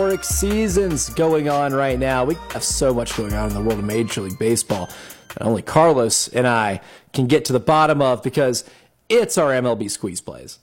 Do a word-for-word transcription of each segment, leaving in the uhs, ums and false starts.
historic seasons going on right now. We have so much going on in the world of Major League Baseball that only Carlos and I can get to the bottom of, because it's our M L B Squeeze Plays.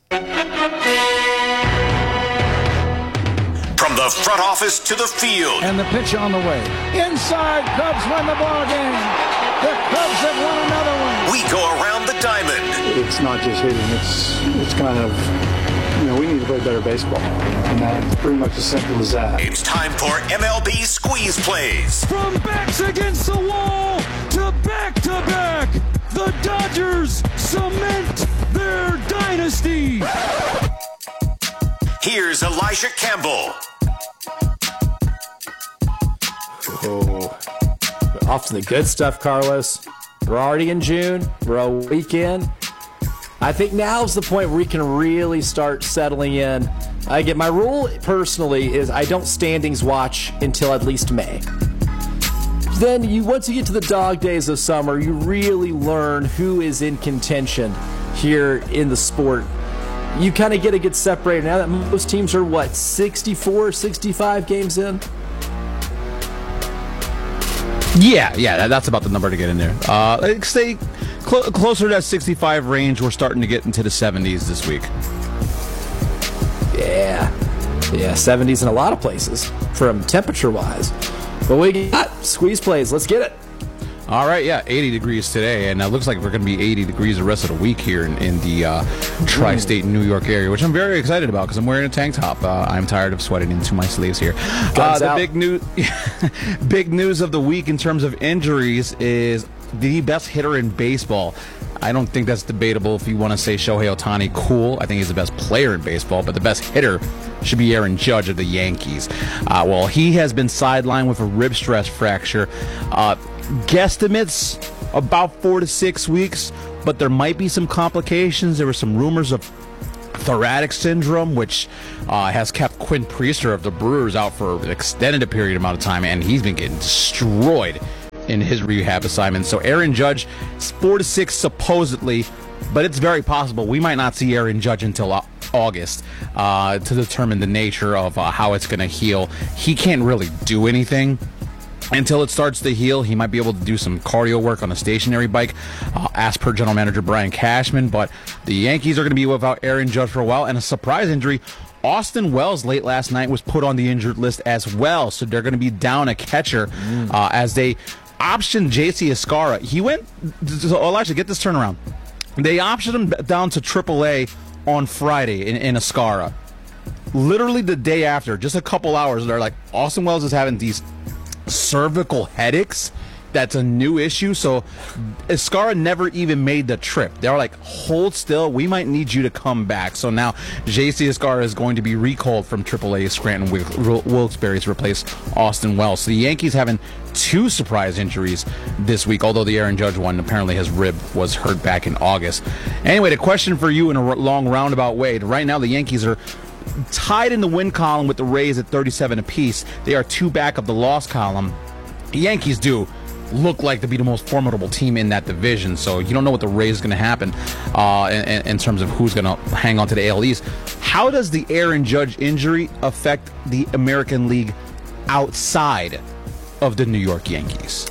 From the front office to the field. And the pitch on the way. Inside, Cubs win the ball game. The Cubs have won another one. We go around the diamond. It's not just hitting. It's it's kind of, you know, we need to play better baseball. And that's pretty much as simple as that. It's time for M L B Squeeze Plays. From backs against the wall to back-to-back, the Dodgers cement their dynasty. Here's Elijah Campbell. Oh, off to the good stuff, Carlos. We're already in June. We're a weekend. I think now's the point where we can really start settling in. I get my rule personally is I don't standings watch until at least May. Then you once you get to the dog days of summer, you really learn who is in contention here in the sport. You kind of get to get separated now that most teams are, what, sixty-four, sixty-five games in? Yeah, yeah, that's about the number to get in there. Uh, like stay cl- closer to that sixty-five range. We're starting to get into the seventies this week. Yeah, yeah, seventies in a lot of places from temperature-wise. But we got Squeeze Plays. Let's get it. All right, yeah, eighty degrees today, and it looks like we're going to be eighty degrees the rest of the week here in, in the uh, tri-state New York area, which I'm very excited about because I'm wearing a tank top. Uh, I'm tired of sweating into my sleeves here. Uh, the big news, big news of the week in terms of injuries is the best hitter in baseball. I don't think that's debatable. If you want to say Shohei Ohtani, cool. I think he's the best player in baseball, but the best hitter should be Aaron Judge of the Yankees. Uh, well, he has been sidelined with a rib stress fracture. Uh, guesstimates about four to six weeks, but there might be some complications. There were some rumors of thoracic syndrome, which uh, has kept Quinn Priester of the Brewers out for an extended period amount of time, and he's been getting destroyed in his rehab assignment. So Aaron Judge, four to six supposedly, but it's very possible we might not see Aaron Judge until uh, August uh, to determine the nature of uh, how it's going to heal. He can't really do anything until it starts to heal. He might be able to do some cardio work on a stationary bike, uh, as per general manager Brian Cashman, but the Yankees are going to be without Aaron Judge for a while. And a surprise injury, Austin Wells late last night was put on the injured list as well, so they're going to be down a catcher mm. uh, as they optioned J C Escara. He went, so Elijah, get this turnaround. They optioned him down to triple A on Friday in, in Escara. Literally the day after, just a couple hours, they're like, Austin Wells is having these cervical headaches. That's a new issue. So Escara never even made the trip. They were like, hold still, we might need you to come back. So now J C Escara is going to be recalled from triple A Scranton Wilkes-Barre to replace Austin Wells. So the Yankees having two surprise injuries this week, although the Aaron Judge one, apparently his rib was hurt back in August. Anyway, the question for you in a long roundabout way, right now the Yankees are tied in the win column with the Rays at thirty-seven apiece. They are two back of the loss column. The Yankees do look like to be the most formidable team in that division, so you don't know what the Rays is going to happen uh, in, in terms of who's going to hang on to the A L East. How does the Aaron Judge injury affect the American League outside of the New York Yankees?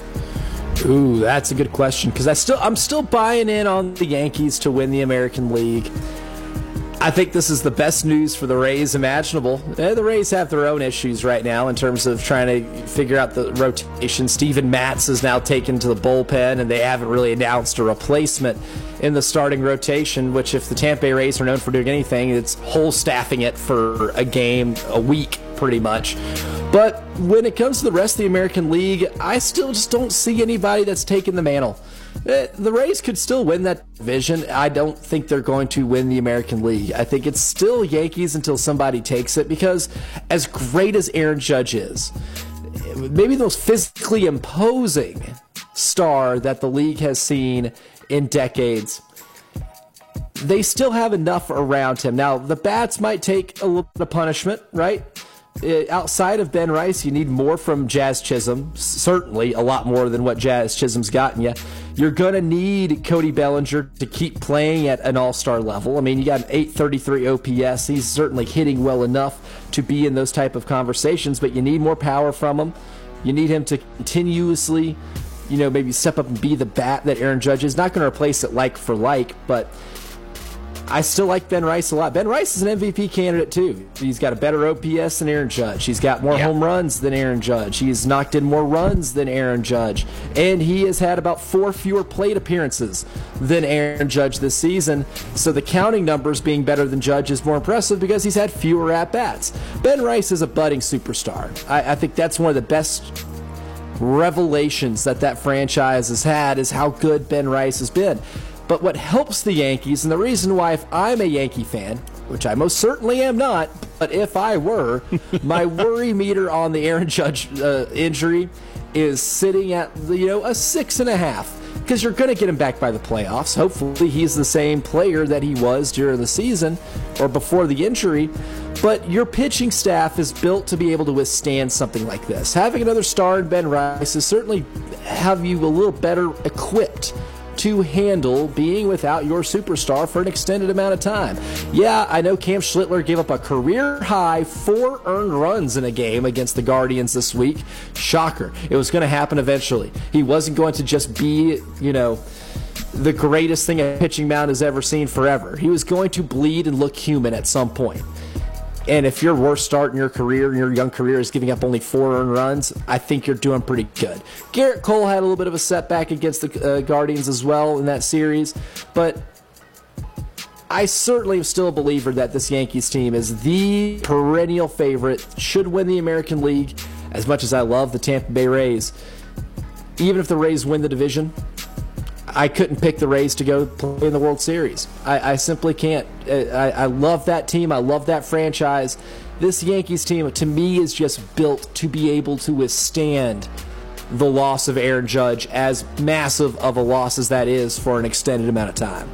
Ooh, that's a good question, because I still I'm still buying in on the Yankees to win the American League. I think this is the best news for the Rays imaginable. The Rays have their own issues right now in terms of trying to figure out the rotation. Steven Matz is now taken to the bullpen, and they haven't really announced a replacement in the starting rotation, which if the Tampa Bay Rays are known for doing anything, it's whole staffing it for a game a week pretty much. But when it comes to the rest of the American League, I still just don't see anybody that's taken the mantle. The Rays could still win that division. I don't think they're going to win the American League. I think it's still Yankees until somebody takes it, because as great as Aaron Judge is, maybe the most physically imposing star that the league has seen in decades, they still have enough around him. Now, the bats might take a little bit of punishment, right? uh, outside of Ben Rice, you need more from Jazz Chisholm, certainly a lot more than what Jazz Chisholm's gotten you. You're going to need Cody Bellinger to keep playing at an all-star level. I mean, you got an eight thirty-three O P S. He's certainly hitting well enough to be in those type of conversations, but you need more power from him. You need him to continuously, you know, maybe step up and be the bat that Aaron Judge is. Not going to replace it like for like, but I still like Ben Rice a lot. Ben Rice is an M V P candidate, too. He's got a better O P S than Aaron Judge. He's got more yeah. home runs than Aaron Judge. He's knocked in more runs than Aaron Judge. And he has had about four fewer plate appearances than Aaron Judge this season. So the counting numbers being better than Judge is more impressive because he's had fewer at-bats. Ben Rice is a budding superstar. I, I think that's one of the best revelations that that franchise has had is how good Ben Rice has been. But what helps the Yankees, and the reason why if I'm a Yankee fan, which I most certainly am not, but if I were, my worry meter on the Aaron Judge uh, injury is sitting at, you know, a six and a half. Because you're going to get him back by the playoffs. Hopefully he's the same player that he was during the season or before the injury. But your pitching staff is built to be able to withstand something like this. Having another star in Ben Rice is certainly have you a little better equipped to handle being without your superstar for an extended amount of time. Yeah, I know Cam Schlittler gave up a career-high four earned runs in a game against the Guardians this week. Shocker. It was going to happen eventually. He wasn't going to just be, you know, the greatest thing a pitching mound has ever seen forever. He was going to bleed and look human at some point. And if your worst start in your career, in your young career, is giving up only four earned runs, I think you're doing pretty good. Garrett Cole had a little bit of a setback against the uh, Guardians as well in that series, but I certainly am still a believer that this Yankees team is the perennial favorite, should win the American League, as much as I love the Tampa Bay Rays. Even if the Rays win the division, I couldn't pick the Rays to go play in the World Series. I, I simply can't. I, I love that team. I love that franchise. This Yankees team, to me, is just built to be able to withstand the loss of Aaron Judge, as massive of a loss as that is, for an extended amount of time.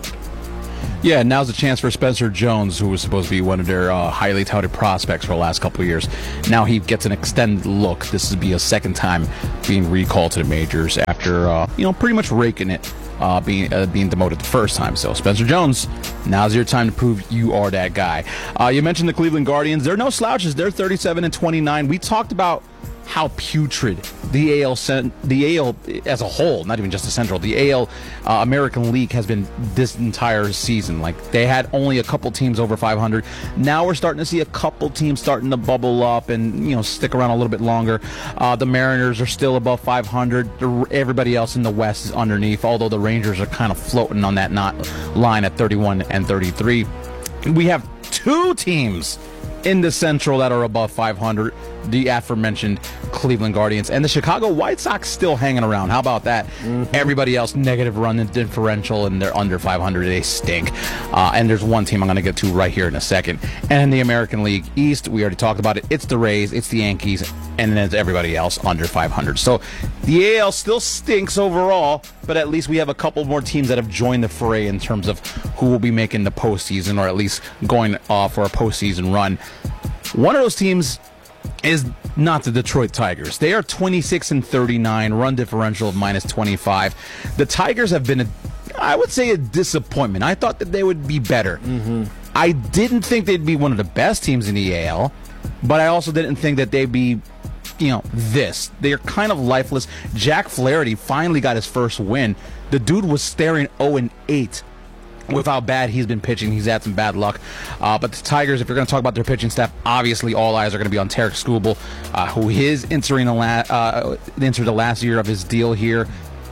Yeah, now's the chance for Spencer Jones, who was supposed to be one of their uh, highly touted prospects for the last couple of years. Now he gets an extended look. This would be a second time being recalled to the majors after, uh, you know, pretty much raking it, uh, being uh, being demoted the first time. So Spencer Jones, now's your time to prove you are that guy. Uh, you mentioned the Cleveland Guardians. They're no slouches. They're thirty-seven and twenty-nine. We talked about how putrid the A L, the A L as a whole, not even just the Central, the A L uh, American League has been this entire season. Like, they had only a couple teams over five hundred. Now we're starting to see a couple teams starting to bubble up and, you know, stick around a little bit longer. Uh, the Mariners are still above five hundred. The, everybody else in the West is underneath, although the Rangers are kind of floating on that knot line at thirty-one and thirty-three. We have two teams in the Central that are above five hundred, the aforementioned Cleveland Guardians, and the Chicago White Sox still hanging around. How about that? Mm-hmm. Everybody else negative run differential, and they're under five hundred. They stink. Uh, and there's one team I'm going to get to right here in a second. And in the American League East, we already talked about it. It's the Rays, it's the Yankees, and then it's everybody else under five hundred. So the A L still stinks overall, but at least we have a couple more teams that have joined the fray in terms of who will be making the postseason, or at least going uh, for a postseason run. One of those teams is not the Detroit Tigers. They are twenty-six and thirty-nine, run differential of minus twenty-five. The Tigers have been, a, I would say, a disappointment. I thought that they would be better. Mm-hmm. I didn't think they'd be one of the best teams in the A L, but I also didn't think that they'd be, you know, this. They're kind of lifeless. Jack Flaherty finally got his first win. The dude was staring oh and eight. With how bad he's been pitching, he's had some bad luck. Uh, but the Tigers, if you're going to talk about their pitching staff, obviously all eyes are going to be on Tarik Skubal, uh, who is entering the, la- uh, entered the last year of his deal here.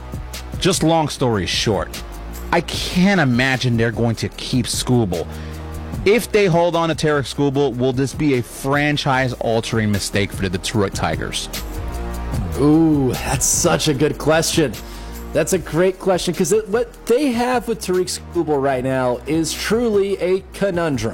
Just long story short, I can't imagine they're going to keep Skubal. If they hold on to Tarik Skubal, will this be a franchise-altering mistake for the Detroit Tigers? Ooh, that's such a good question. That's a great question, because what they have with Tarik Skubal right now is truly a conundrum.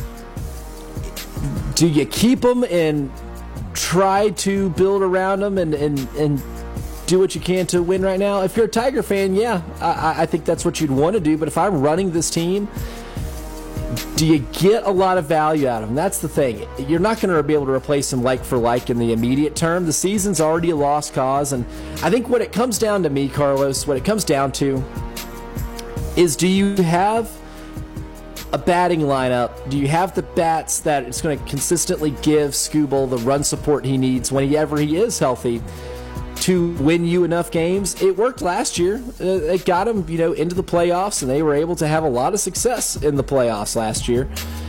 Do you keep him and try to build around him and, and, and do what you can to win right now? If you're a Tiger fan, yeah, I, I think that's what you'd want to do. But if I'm running this team, do you get a lot of value out of him? That's the thing. You're not going to be able to replace him like for like in the immediate term. The season's already a lost cause, and I think what it comes down to me, Carlos, what it comes down to is, do you have a batting lineup? Do you have the bats that it's going to consistently give Skubal the run support he needs whenever he is healthy to win you enough games? It worked last year. Uh, it got them, you know, into the playoffs, and they were able to have a lot of success in the playoffs last year.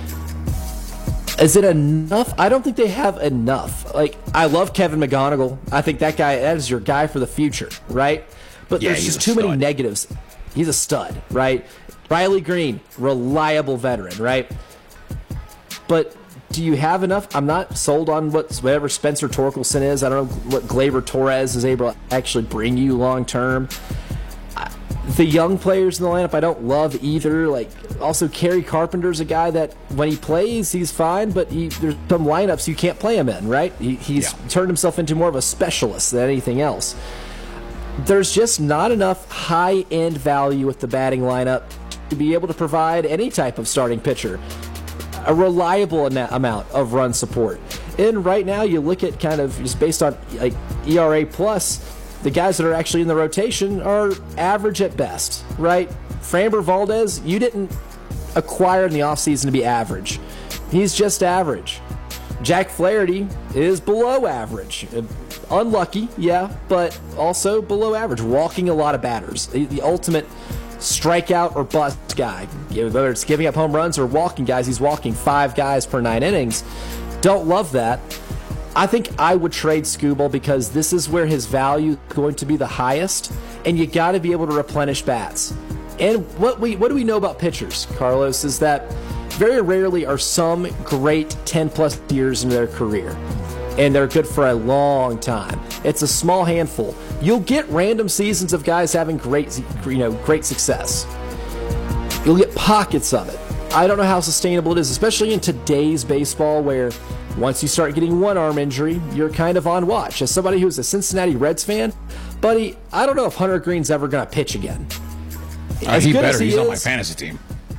Is it enough? I don't think they have enough. Like, I love Kevin McGonigal. I think that guy, that is your guy for the future, right? But Yeah, there's he's just a too many stud. negatives. He's a stud, right? Riley Green, reliable veteran, right? But do you have enough? I'm not sold on what whatever Spencer Torkelson is. I don't know what Gleyber Torres is able to actually bring you long term. The young players in the lineup I don't love either. Like, also Kerry Carpenter's a guy that when he plays he's fine, but he, there's some lineups you can't play him in, right? He, he's Yeah. turned himself into more of a specialist than anything else. There's just not enough high-end value with the batting lineup to be able to provide any type of starting pitcher a reliable ana- amount of run support. And right now, you look at kind of just based on like E R A plus, the guys that are actually in the rotation are average at best, right? Framber Valdez, you didn't acquire in the offseason to be average. He's just average. Jack Flaherty is below average. Unlucky, yeah, but also below average, walking a lot of batters. The, the ultimate strikeout or bust guy. Whether it's giving up home runs or walking guys, he's walking five guys per nine innings. Don't love that. I think I would trade Skubal because this is where his value is going to be the highest, and you got to be able to replenish bats. And what we what do we know about pitchers, Carlos, is that very rarely are some great ten plus years into their career, and they're good for a long time. It's a small handful. You'll get random seasons of guys having great, you know, great success. You'll get pockets of it. I don't know how sustainable it is, especially in today's baseball where once you start getting one arm injury, you're kind of on watch. As somebody who's a Cincinnati Reds fan, buddy, I don't know if Hunter Green's ever going to pitch again. Uh, he good better. as he He's on my is- fantasy team.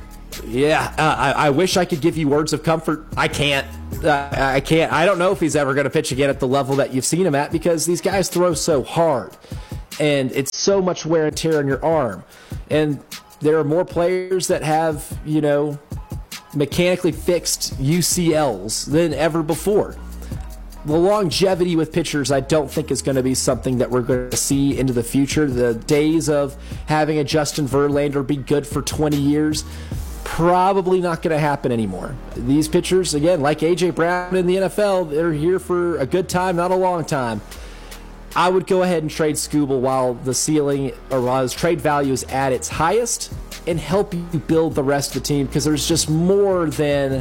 Yeah, uh, I, I wish I could give you words of comfort. I can't. Uh, I can't. I don't know if he's ever going to pitch again at the level that you've seen him at because these guys throw so hard, and it's so much wear and tear on your arm. And there are more players that have, you know, mechanically fixed U C Ls than ever before. The longevity with pitchers, I don't think, is going to be something that we're going to see into the future. The days of having a Justin Verlander be good for twenty years, probably not going to happen anymore. These pitchers, again, like A J Brown in the N F L, they're here for a good time, not a long time. I would go ahead and trade Skubal while the ceiling, or while his trade value is at its highest, and help you build the rest of the team because there's just more than,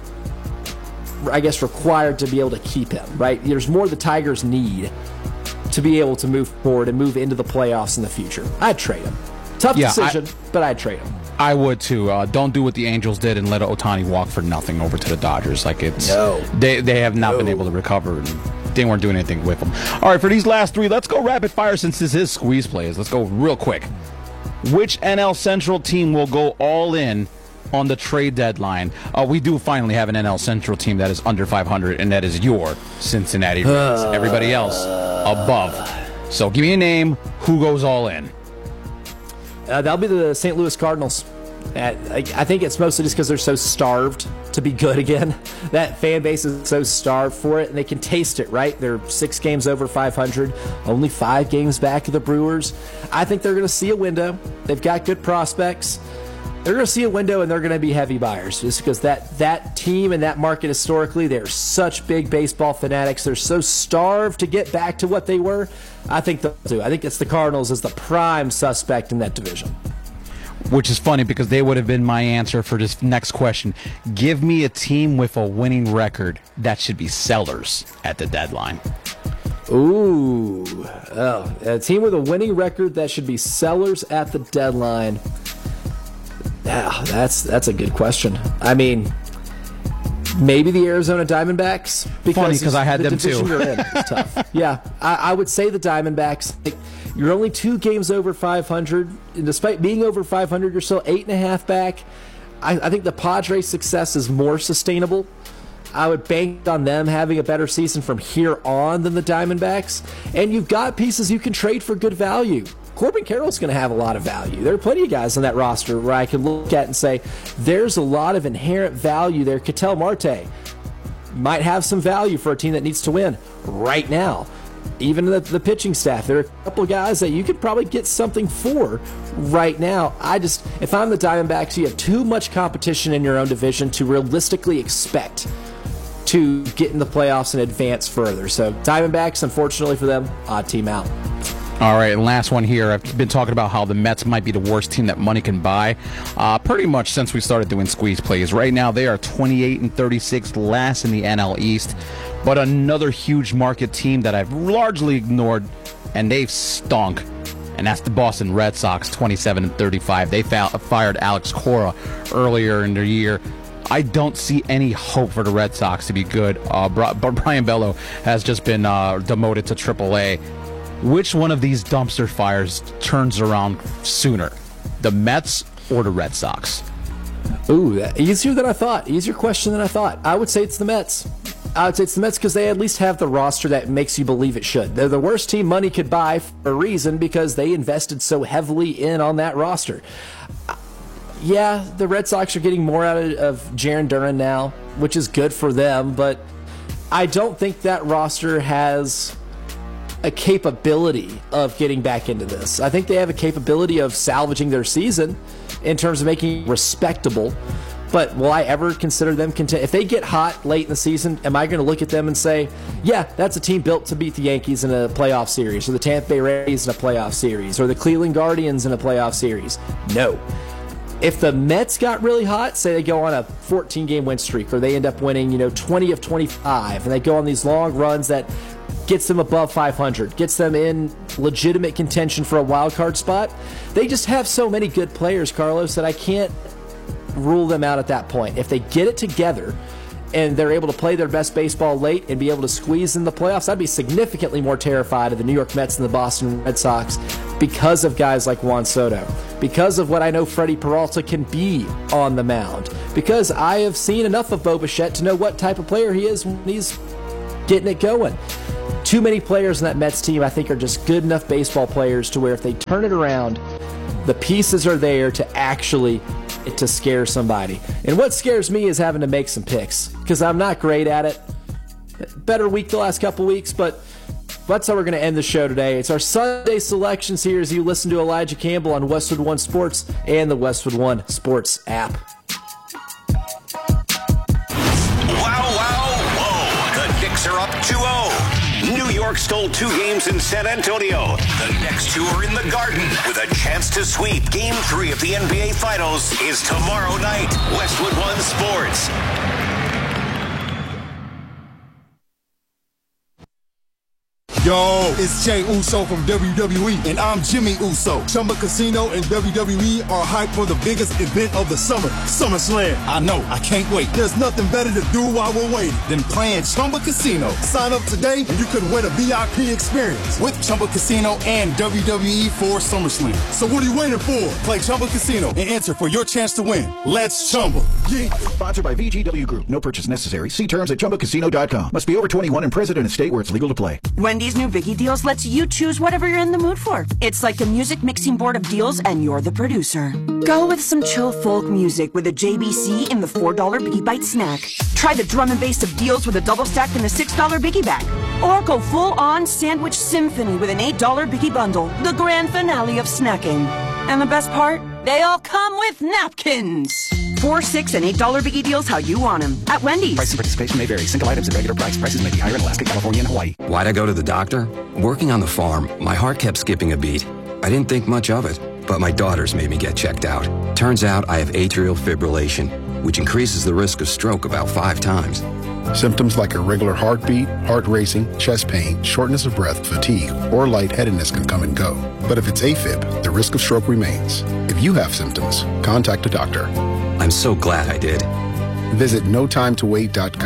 I guess, required to be able to keep him, right? There's more the Tigers need to be able to move forward and move into the playoffs in the future. I'd trade him. Tough Yeah, decision, I- but I'd trade him. I would too. Uh, don't do what the Angels did and let Ohtani walk for nothing over to the Dodgers. Like it's No. they they have not been able to recover and they weren't doing anything with them. All right, for these last three, let's go rapid fire since this is squeeze plays. Let's go real quick. Which N L Central team will go all in on the trade deadline? Uh, we do finally have an N L Central team that is under five hundred, and that is your Cincinnati Reds. Everybody else above. So give me a name. Who goes all in? Uh, that'll be the Saint Louis Cardinals. Uh, I, I think it's mostly just because they're so starved to be good again. That fan base is so starved for it, and they can taste it, right? They're six games over five hundred, only five games back of the Brewers. I think they're going to see a window. They've got good prospects. They're going to see a window, and they're going to be heavy buyers just because that, that team and that market historically, they're such big baseball fanatics. They're so starved to get back to what they were. I think they'll do. I think it's the Cardinals as the prime suspect in that division. Which is funny because they would have been my answer for this next question. Give me a team with a winning record that should be sellers at the deadline. Ooh. Oh, a team with a winning record that should be sellers at the deadline. Yeah, that's that's a good question. I mean, maybe the Arizona Diamondbacks. Funny, 'cause I had the them division too. You're in is tough. Yeah, I, I would say the Diamondbacks. Like, you're only two games over five hundred, and despite being over five hundred, you're still eight and a half back. I, I think the Padres' success is more sustainable. I would bank on them having a better season from here on than the Diamondbacks. And you've got pieces you can trade for good value. Corbin Carroll's going to have a lot of value. There are plenty of guys on that roster where I can look at and say, there's a lot of inherent value there. Ketel Marte might have some value for a team that needs to win right now. Even the, the pitching staff, there are a couple of guys that you could probably get something for right now. I just, if I'm the Diamondbacks, you have too much competition in your own division to realistically expect to get in the playoffs and advance further. So Diamondbacks, unfortunately for them, odd team out. All right, and last one here. I've been talking about how the Mets might be the worst team that money can buy uh, pretty much since we started doing squeeze plays. Right now, they are twenty-eight and thirty-six, last in the N L East. But another huge market team that I've largely ignored, and they've stunk, and that's the Boston Red Sox, twenty-seven and thirty-five. They fa- fired Alex Cora earlier in the year. I don't see any hope for the Red Sox to be good. Uh, Brian Bello has just been uh, demoted to triple A. Which one of these dumpster fires turns around sooner, the Mets or the Red Sox? Ooh, easier than I thought. Easier question than I thought. I would say it's the Mets. I would say it's the Mets because they at least have the roster that makes you believe it should. They're the worst team money could buy for a reason because they invested so heavily in on that roster. Yeah, the Red Sox are getting more out of, of Jarren Duran now, which is good for them, but I don't think that roster has a capability of getting back into this. I think they have a capability of salvaging their season in terms of making it respectable, but will I ever consider them contend? If they get hot late in the season, am I going to look at them and say, yeah, that's a team built to beat the Yankees in a playoff series, or the Tampa Bay Rays in a playoff series, or the Cleveland Guardians in a playoff series? No. If the Mets got really hot, say they go on a fourteen-game win streak, or they end up winning, you know, twenty of twenty-five, and they go on these long runs that gets them above five hundred, gets them in legitimate contention for a wild card spot, they just have so many good players, Carlos, that I can't rule them out at that point. If they get it together and they're able to play their best baseball late and be able to squeeze in the playoffs, I'd be significantly more terrified of the New York Mets and the Boston Red Sox because of guys like Juan Soto, because of what I know Freddie Peralta can be on the mound, because I have seen enough of Bo Bichette to know what type of player he is when he's getting it going. Too many players in that Mets team, I think, are just good enough baseball players to where if they turn it around, the pieces are there to actually to scare somebody. And what scares me is having to make some picks because I'm not great at it. Better week the last couple weeks, but that's how we're going to end the show today. It's our Sunday selections here as you listen to Elijah Campbell on Westwood One Sports and the Westwood One Sports app. Wow, wow, whoa. The Knicks are up two oh. New York stole two games in San Antonio. The next two are in the Garden with a chance to sweep. Game three of the N B A Finals is tomorrow night. Westwood One Sports. Yo, it's Jey Uso from W W E, and I'm Jimmy Uso. Chumba Casino and W W E are hyped for the biggest event of the summer, SummerSlam. I know, I can't wait. There's nothing better to do while we're waiting than playing Chumba Casino. Sign up today and you could win a V I P experience with Chumba Casino and W W E for SummerSlam. So what are you waiting for? Play Chumba Casino and enter for your chance to win. Let's Chumba. Yeah. Sponsored by V G W Group. No purchase necessary. See terms at chumba casino dot com. Must be over twenty-one and present in a state where it's legal to play. Wendy's new Biggie Deals lets you choose whatever you're in the mood for. It's like a music mixing board of deals, and you're the producer. Go with some chill folk music with a J B C in the four dollar Biggie Bite snack. Try the drum and bass of deals with a double stack in the six dollar Biggie bag. Or go full-on sandwich symphony with an eight dollar Biggie bundle, the grand finale of snacking. And the best part? They all come with napkins. Four, six, and eight dollar Biggie Deals how you want them at Wendy's. Price and participation may vary. Single items at regular price. Prices may be higher in Alaska, California, and Hawaii. Why'd I go to the doctor? Working on the farm, my heart kept skipping a beat. I didn't think much of it, but my daughters made me get checked out. Turns out I have atrial fibrillation, which increases the risk of stroke about five times. Symptoms like irregular heartbeat, heart racing, chest pain, shortness of breath, fatigue, or lightheadedness can come and go. But if it's AFib, the risk of stroke remains. If you have symptoms, contact a doctor. I'm so glad I did. Visit no time to wait dot com.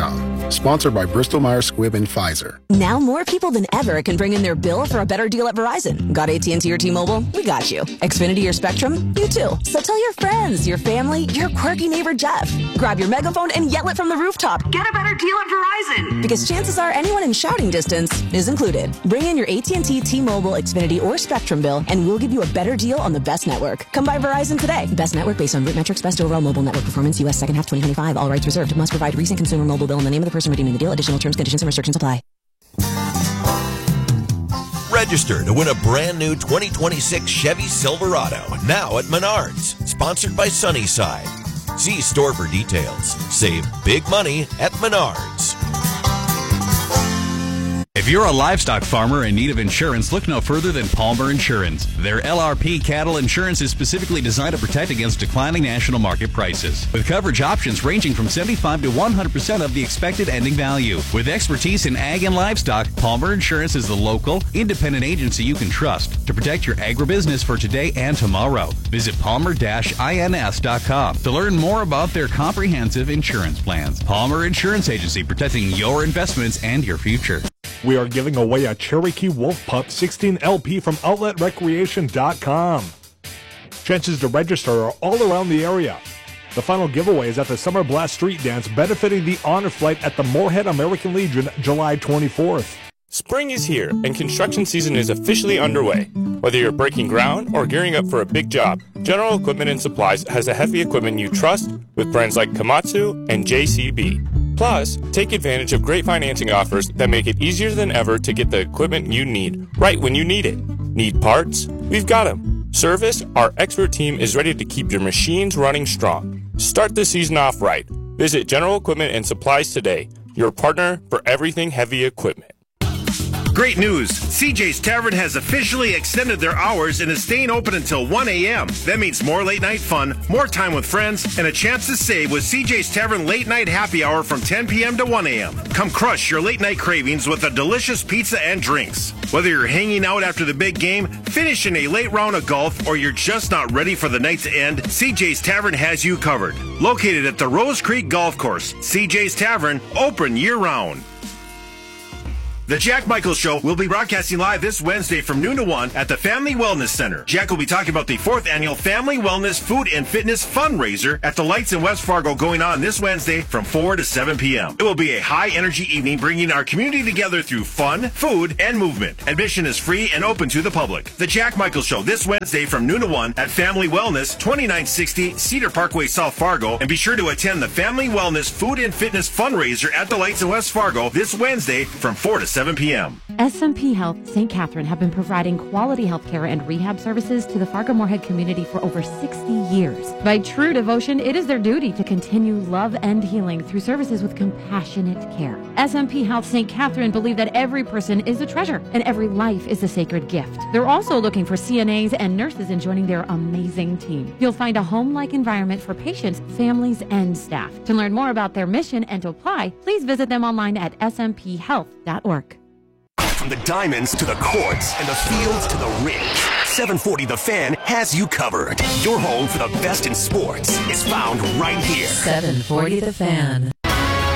Sponsored by Bristol Myers Squibb and Pfizer. Now more people than ever can bring in their bill for a better deal at Verizon. Got A T and T or T-Mobile? We got you. Xfinity or Spectrum? You too. So tell your friends, your family, your quirky neighbor Jeff. Grab your megaphone and yell it from the rooftop. Get a better deal at Verizon. Because chances are anyone in shouting distance is included. Bring in your A T and T, T-Mobile, Xfinity, or Spectrum bill, and we'll give you a better deal on the best network. Come by Verizon today. Best network based on root metrics, best overall mobile network performance, U S second half twenty twenty-five. All rights reserved. Must provide recent consumer mobile bill and the name of the person redeeming the deal. Additional terms, conditions, and restrictions apply. Register to win a brand new twenty twenty-six Chevy Silverado now at Menards. Sponsored by Sunnyside. See store for details. Save big money at Menards. If you're a livestock farmer in need of insurance, look no further than Palmer Insurance. Their L R P cattle insurance is specifically designed to protect against declining national market prices, with coverage options ranging from seventy-five to one hundred percent of the expected ending value. With expertise in ag and livestock, Palmer Insurance is the local, independent agency you can trust to protect your agribusiness for today and tomorrow. Visit palmer dash ins dot com to learn more about their comprehensive insurance plans. Palmer Insurance Agency, protecting your investments and your future. We are giving away a Cherokee Wolf Pup sixteen L P from outlet recreation dot com. Chances to register are all around the area. The final giveaway is at the Summer Blast Street Dance, benefiting the Honor Flight at the Moorhead American Legion, July twenty-fourth. Spring is here, and construction season is officially underway. Whether you're breaking ground or gearing up for a big job, General Equipment and Supplies has the heavy equipment you trust with brands like Komatsu and J C B. Plus, take advantage of great financing offers that make it easier than ever to get the equipment you need right when you need it. Need parts? We've got them. Service? Our expert team is ready to keep your machines running strong. Start the season off right. Visit General Equipment and Supplies today, your partner for everything heavy equipment. Great news! C J's Tavern has officially extended their hours and is staying open until one a.m. That means more late night fun, more time with friends, and a chance to save with C J's Tavern Late Night Happy Hour from ten p.m. to one a.m. Come crush your late night cravings with a delicious pizza and drinks. Whether you're hanging out after the big game, finishing a late round of golf, or you're just not ready for the night to end, C J's Tavern has you covered. Located at the Rose Creek Golf Course, C J's Tavern, open year-round. The Jack Michaels Show will be broadcasting live this Wednesday from noon to one at the Family Wellness Center. Jack will be talking about the fourth annual Family Wellness Food and Fitness Fundraiser at the Lights in West Fargo, going on this Wednesday from four to seven p.m. It will be a high-energy evening bringing our community together through fun, food, and movement. Admission is free and open to the public. The Jack Michaels Show this Wednesday from noon to one at Family Wellness, twenty-nine sixty Cedar Parkway, South Fargo. And be sure to attend the Family Wellness Food and Fitness Fundraiser at the Lights in West Fargo this Wednesday from four to seven p.m. S M P Health Saint Catherine have been providing quality health care and rehab services to the Fargo-Moorhead community for over sixty years. By true devotion, it is their duty to continue love and healing through services with compassionate care. S M P Health Saint Catherine believe that every person is a treasure and every life is a sacred gift. They're also looking for C N As and nurses in joining their amazing team. You'll find a home-like environment for patients, families, and staff. To learn more about their mission and to apply, please visit them online at s m p health dot org. From the diamonds to the courts and the fields to the ring, seven forty The Fan has you covered. Your home for the best in sports is found right here. seven forty The Fan.